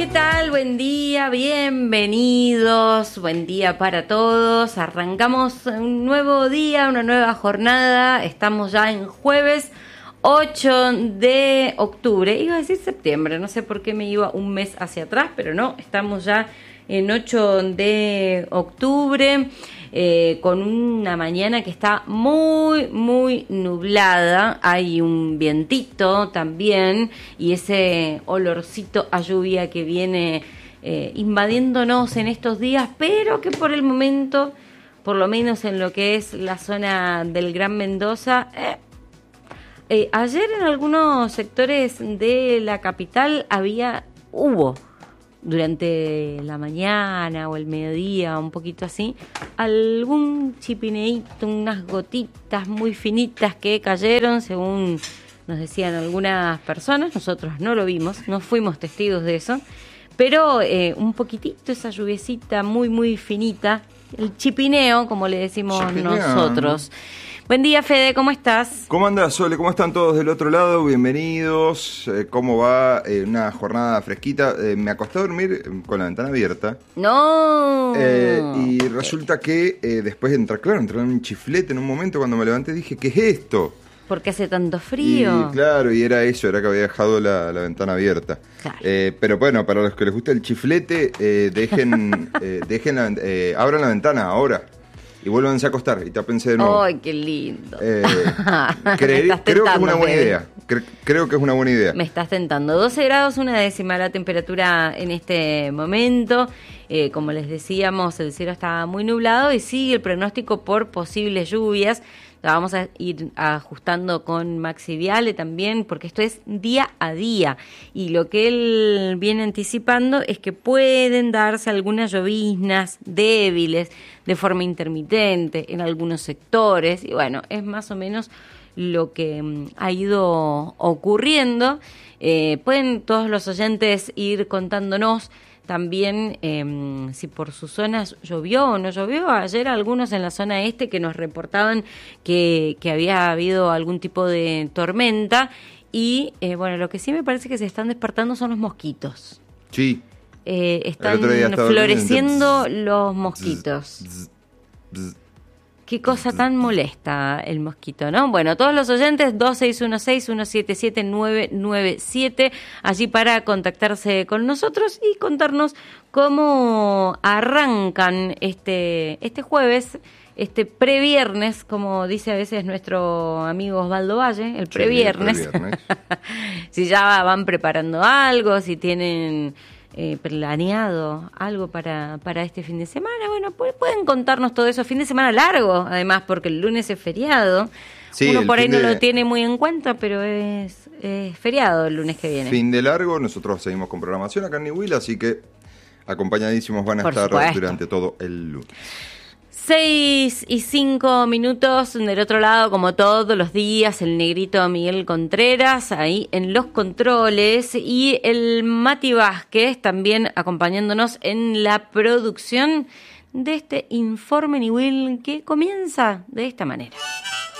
¿Qué tal? Buen día, bienvenidos, buen día para todos. Arrancamos un nuevo día, una nueva jornada. Estamos ya en jueves 8 de octubre. Iba a decir septiembre, no sé por qué me iba un mes hacia atrás, pero no, estamos ya en 8 de octubre. Con una mañana que está muy nublada, hay un vientito también y ese olorcito a lluvia que viene invadiéndonos en estos días, pero que por el momento, por lo menos en lo que es la zona del Gran Mendoza, ayer en algunos sectores de la capital hubo durante la mañana o el mediodía, un poquito así, algún chipineíto, unas gotitas muy finitas que cayeron, según nos decían algunas personas. Nosotros no lo vimos, no fuimos testigos de eso, pero un poquitito esa lluviecita muy finita, el chipineo, como le decimos nosotros. Buen día, Fede, ¿cómo estás? ¿Cómo andás, Sole? ¿Cómo están todos del otro lado? Bienvenidos. ¿Cómo va? Una jornada fresquita. Me acosté a dormir con la ventana abierta. ¡No! Y resulta que después entré en un chiflete en un momento. Cuando me levanté dije, ¿qué es esto? ¿Por qué hace tanto frío? Y claro, y era eso, era que había dejado la ventana abierta. Claro. Pero bueno, para los que les gusta el chiflete, abran la ventana ahora. Y vuélvanse a acostar y tápense de nuevo. ¡Ay, qué lindo! Creo que es una buena idea. Creo que es una buena idea. Me estás tentando. 12 grados, una décima la temperatura en este momento. Como les decíamos, el cielo está muy nublado y sigue el pronóstico por posibles lluvias. La vamos a ir ajustando con Maxi Viale también, porque esto es día a día. Y lo que él viene anticipando es que pueden darse algunas lloviznas débiles, de forma intermitente, en algunos sectores. Y bueno, es más o menos lo que ha ido ocurriendo. Pueden todos los oyentes ir contándonos también si por sus zonas llovió o no llovió. Ayer algunos en la zona este que nos reportaban que había habido algún tipo de tormenta y bueno, lo que sí me parece que se están despertando son los mosquitos. Sí. Están floreciendo los mosquitos. Qué cosa tan molesta el mosquito, ¿no? Bueno, todos los oyentes, 2616-177-997, allí para contactarse con nosotros y contarnos cómo arrancan este jueves, este previernes, como dice a veces nuestro amigo Osvaldo Valle, el previernes. Sí, previernes. Si ya van preparando algo, si tienen planeado algo para este fin de semana, bueno, pueden contarnos todo eso. Fin de semana largo, además, porque el lunes es feriado. Sí, uno por ahí no lo tiene muy en cuenta, pero es feriado el lunes que viene. Fin de largo, nosotros seguimos con programación acá en Niwil, así que acompañadísimos van a estar durante todo el lunes. 6:05 del otro lado, como todos los días, el negrito Miguel Contreras ahí en los controles y el Mati Vázquez también acompañándonos en la producción de este Informe Niwil que comienza de esta manera.